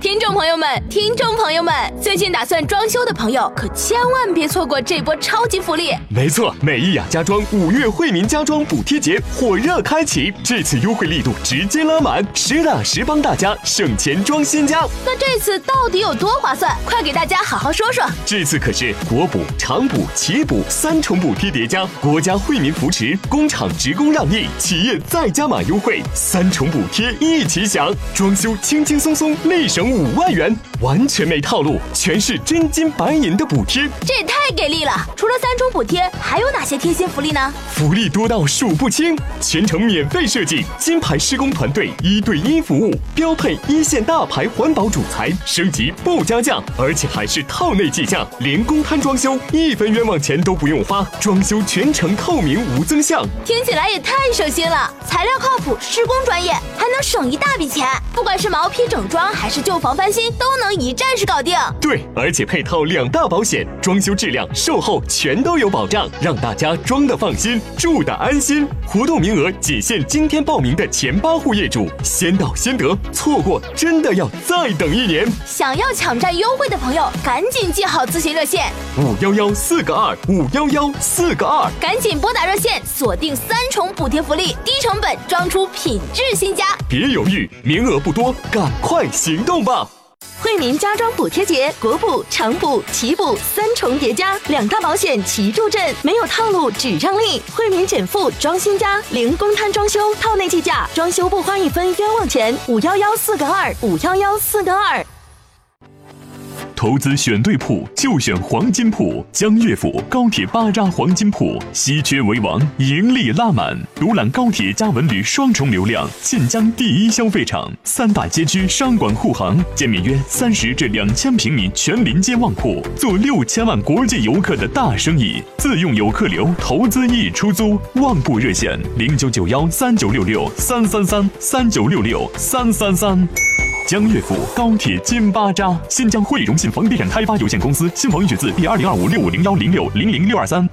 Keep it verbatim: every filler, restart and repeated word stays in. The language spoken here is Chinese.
听众朋友们，听众朋友们，最近打算装修的朋友可千万别错过这波超级福利。 没错，美意雅家装五月惠民家装补贴节火热开启，这次优惠力度直接拉满，实打实帮大家省钱装新家。 那这次到底有多划算？快给大家好好说说。 这次可是国补、厂补、企补三重补贴叠加，国家惠民扶持，工厂职工让利，企业再加码优惠，三重补贴一起享，装修轻轻松松立省五万元，完全没套路，全是真金白银的补贴， 这也太给力了！除了三重补贴，还有哪些贴心福利呢？ 福利多到数不清，全程免费设计，金牌施工团队一对一服务，标配一线大牌环保主材，升级不加价，而且还是套内计价，连公摊装修一分冤枉钱都不用花，装修全程透明无增项， 听起来也太省心了！材料靠谱，施工专业，还能省一大笔钱。不管是毛坯整装还是旧房翻新，都能一站式搞定。 对，而且配套两大保险，装修质量、售后全都有保障，让大家装得放心，住得安心。活动名额仅限今天报名的前八户业主，先到先得，错过真的要再等一年。 想要抢占优惠的朋友，赶紧记好咨询热线五幺幺四个二五幺幺四个二， 赶紧拨打热线，锁定三重补贴福利，低成本装出品质新家。 别犹豫，名额不多，赶快行动吧！ 惠民家装补贴节，国补、厂补、企补三重叠加，两大保险齐助阵，没有套路只让利。惠民减负装新家，零公摊装修，套内计价，装修不花一分冤枉钱。五幺幺四个二，五幺幺四个二。 投资选对铺就选黄金铺，江乐府高铁巴扎黄金铺，稀缺为王，盈利拉满。独揽高铁加文旅双重流量，晋江第一消费场，三大街区商管护航，建面约三十至两千平米全临街旺铺，做六千万国际游客的大生意。自用游客流，投资易出租。旺铺热线零九九幺三九六六三三三三九六六三三三。江乐府高铁金巴扎，新疆汇荣信房地产开发有限公司，新房预取自第二零二五六五零幺零六零零六二三。